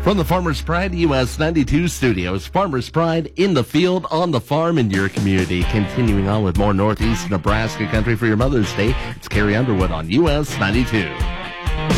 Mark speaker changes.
Speaker 1: From the Farmers Pride US 92 studios, Farmers Pride in the field, on the farm, in your community. Continuing on with more Northeast Nebraska country for your Mother's Day, it's Carrie Underwood on US 92.